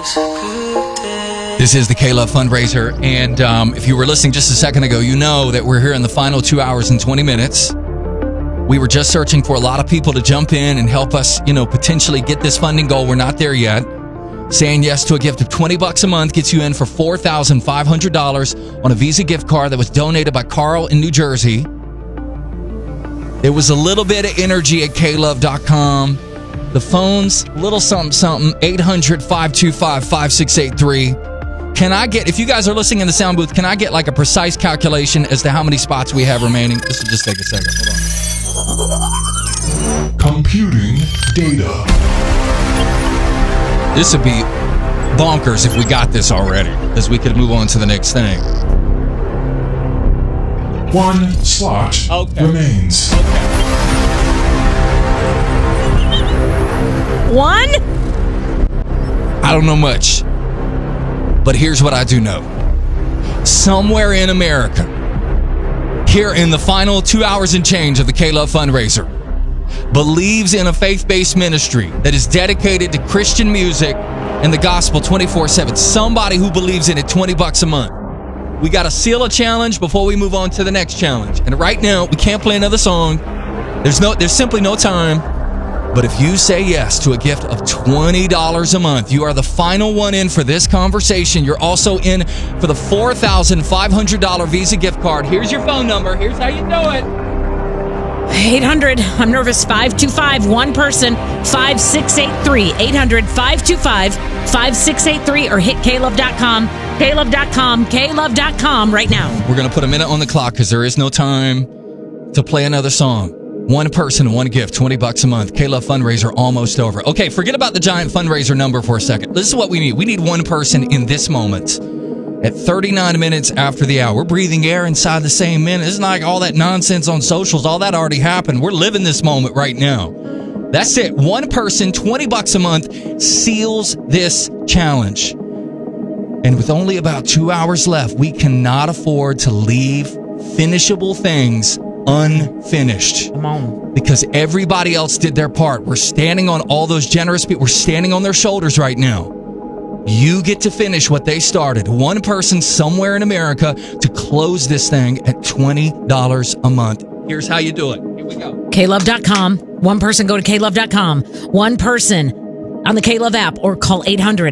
This is the K-Love fundraiser, and if you were listening just a second ago, you know that we're here in the final 2 hours and 20 minutes. We were just searching for a lot of people to jump in and help us, potentially get this funding goal. We're not there yet. Saying yes to a gift of $20 a month gets you in for $4,500 on a Visa gift card that was donated by Carl in New Jersey. There was a little bit of energy at klove.com. The phone's little something, 800-525-5683. Can I get, if you guys are listening in the sound booth, can I get like a precise calculation as to how many spots we have remaining? This will just take a second. Hold on. Computing data. This would be bonkers if we got this already, as we could move on to the next thing. One slot remains. Okay. One? I don't know much, but here's what I do know. Somewhere in America, here in the final 2 hours and change of the K-Love fundraiser, believes in a faith-based ministry that is dedicated to Christian music and the gospel 24/7. Somebody who believes in it, $20 a month. We got to seal a challenge before we move on to the next challenge. And right now, we can't play another song. There's simply no time. But if you say yes to a gift of $20 a month, you are the final one in for this conversation. You're also in for the $4,500 Visa gift card. Here's your phone number. Here's how you do it. 800, I'm nervous, 525, one person, 5683, 800-525-5683, or hit klove.com, klove.com right now. We're going to put a minute on the clock because there is no time to play another song. One person, one gift, $20 a month. K-Love fundraiser almost over. Okay, forget about the giant fundraiser number for a second. This is what we need. We need one person in this moment. At 39 minutes after the hour, we're breathing air inside the same minute. It's not like all that nonsense on socials. All that already happened. We're living this moment right now. That's it. One person, $20 a month, seals this challenge. And with only about 2 hours left, we cannot afford to leave finishable things unfinished. Come on. Because everybody else did their part. We're standing on all those generous people. We're standing on their shoulders right now. You get to finish what they started. One person somewhere in America to close this thing at $20 a month. Here's how you do it. Here we go. klove.com. One person, go to klove.com. One person on the K-Love app, or call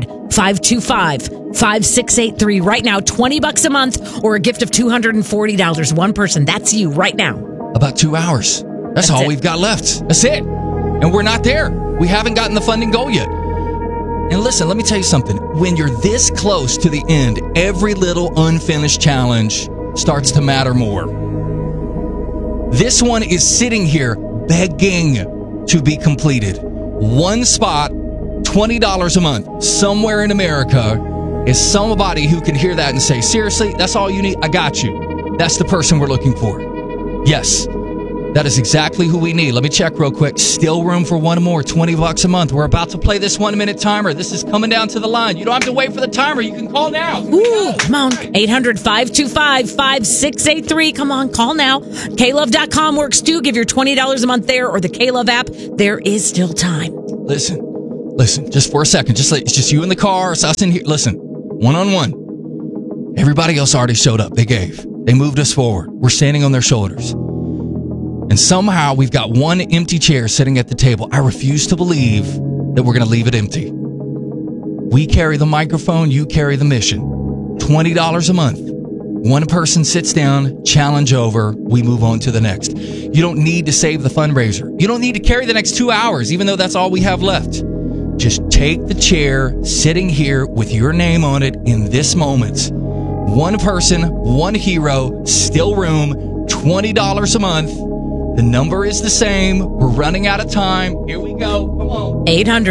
800-525-5683 right now. $20 a month or a gift of $240. One person. That's you right now. About 2 hours. That's all we've got left. That's it. And we're not there. We haven't gotten the funding goal yet. And listen, let me tell you something. When you're this close to the end, every little unfinished challenge starts to matter more. This one is sitting here begging to be completed. One spot, $20 a month, somewhere in America, is somebody who can hear that and say, seriously, that's all you need? I got you. That's the person we're looking for. Yes. That is exactly who we need. Let me check real quick. Still room for one more, $20 a month. We're about to play this 1 minute timer. This is coming down to the line. You don't have to wait for the timer. You can call now. Ooh, come on. 800-525-5683. Come on, call now. klove.com works too. Give your $20 a month there, or the K-Love app. There is still time. Listen, just for a second. It's just you in the car. It's us in here. Listen, one-on-one. Everybody else already showed up. They gave. They moved us forward. We're standing on their shoulders. And somehow we've got one empty chair sitting at the table. I refuse to believe that we're going to leave it empty. We carry the microphone, you carry the mission. $20 a month. One person sits down, challenge over, we move on to the next. You don't need to save the fundraiser. You don't need to carry the next 2 hours, even though that's all we have left. Just take the chair sitting here with your name on it in this moment. One person, one hero, still room, $20 a month. The number is the same. We're running out of time. Here we go. Come on.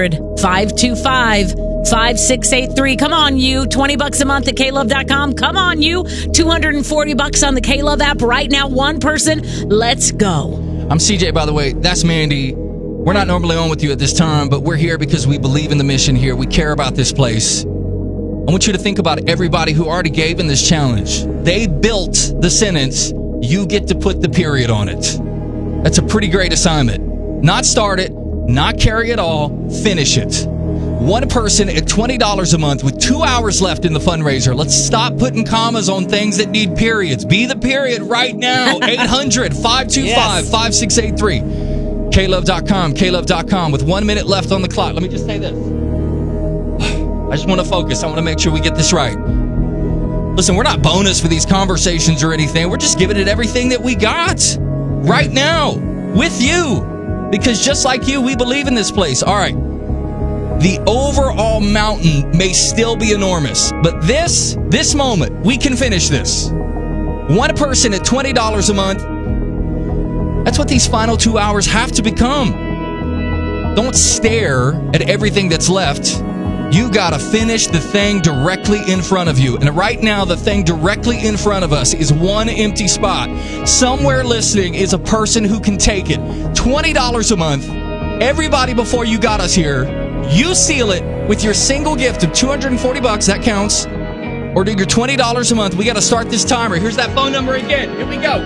800-525-5683. Come on, you. $20 a month at klove.com. Come on, you. $240 on the K-Love app right now. One person. Let's go. I'm CJ, by the way. That's Mandy. We're not normally on with you at this time, but we're here because we believe in the mission here. We care about this place. I want you to think about everybody who already gave in this challenge. They built the sentence, you get to put the period on it. That's a pretty great assignment. Not start it, not carry it all, finish it. One person at $20 a month with 2 hours left in the fundraiser. Let's stop putting commas on things that need periods. Be the period right now. 800-525-5683. KLove.com, KLove.com. With 1 minute left on the clock. Let me just say this. I just want to focus. I want to make sure we get this right. Listen, we're not bonus for these conversations or anything. We're just giving it everything that we got right now with you. Because just like you, we believe in this place. All right. The overall mountain may still be enormous, but this moment, we can finish this. One person at $20 a month. That's what these final 2 hours have to become. Don't stare at everything that's left. You got to finish the thing directly in front of you. And right now, the thing directly in front of us is one empty spot. Somewhere listening is a person who can take it. $20 a month. Everybody before you got us here, you seal it with your single gift of $240. That counts. Or do your $20 a month. We got to start this timer. Here's that phone number again. Here we go.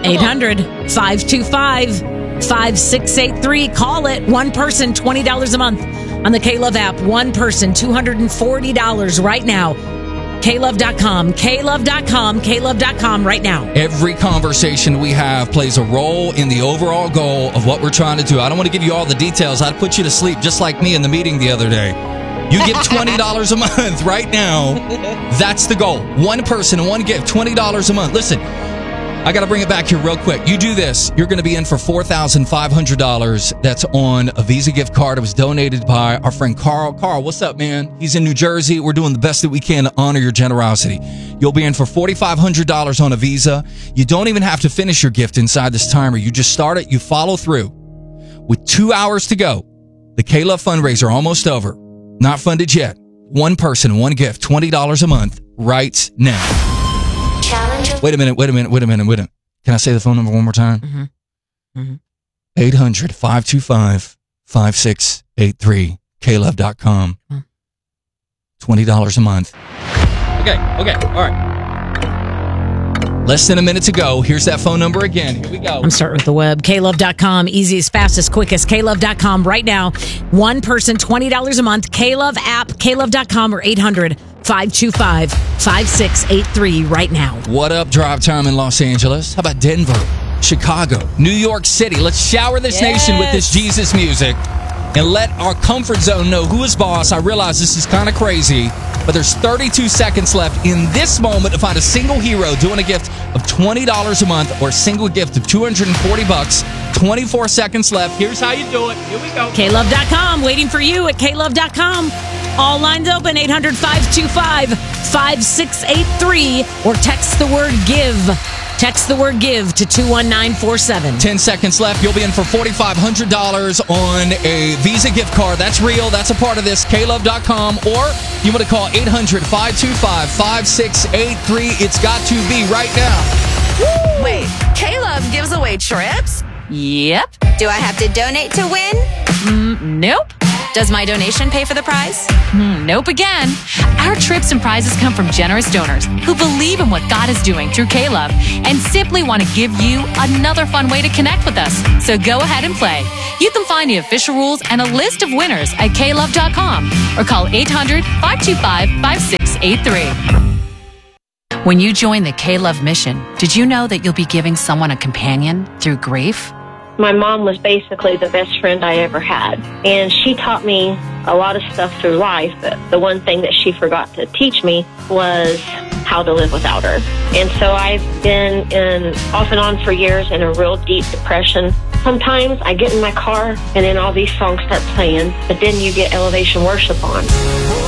800-525-5683. Call it. One person, $20 a month. On the KLove app, one person, $240 right now. KLove.com, KLove.com, KLove.com right now. Every conversation we have plays a role in the overall goal of what we're trying to do. I don't want to give you all the details. I'd put you to sleep just like me in the meeting the other day. You give $20 a month right now. That's the goal. One person, one gift, $20 a month. Listen, I got to bring it back here real quick. You do this, you're going to be in for $4,500. That's on a Visa gift card. It was donated by our friend Carl. Carl, what's up, man? He's in New Jersey. We're doing the best that we can to honor your generosity. You'll be in for $4,500 on a Visa. You don't even have to finish your gift inside this timer. You just start it. You follow through. With 2 hours to go, the KLove fundraiser almost over. Not funded yet. One person, one gift, $20 a month right now. Wait a minute. Can I say the phone number one more time? 800-525-5683. KLove.com. $20 a month. Okay. All right. Less than a minute to go. Here's that phone number again. Here we go. I'm starting with the web. KLove.com. Easiest, fastest, quickest. KLove.com right now. One person, $20 a month. KLove app, KLove.com or 800-525-5683 right now. What up, drive time in Los Angeles? How about Denver, Chicago, New York City? Let's shower this nation with this Jesus music and let our comfort zone know who is boss. I realize this is kind of crazy, but there's 32 seconds left in this moment to find a single hero doing a gift of $20 a month or a single gift of $240. 24 seconds left. Here's how you do it. Here we go. KLove.com. Waiting for you at KLove.com. All lines open. 800-525-5683 or text the word GIVE. Text the word GIVE to 21947. 10 seconds left. You'll be in for $4,500 on a Visa gift card. That's real. That's a part of this. KLove.com. Or you want to call 800-525-5683. It's got to be right now. Woo! Wait, KLove gives away trips? Yep. Do I have to donate to win? Nope. Does my donation pay for the prize? Nope again. Our trips and prizes come from generous donors who believe in what God is doing through KLove and simply want to give you another fun way to connect with us. So go ahead and play. You can find the official rules and a list of winners at KLove.com or call 800-525-5683. When you join the KLove mission, did you know that you'll be giving someone a companion through grief? My mom was basically the best friend I ever had, and she taught me a lot of stuff through life, but the one thing that she forgot to teach me was how to live without her. And so I've been off and on for years in a real deep depression. Sometimes I get in my car and then all these songs start playing, but then you get elevation worship on.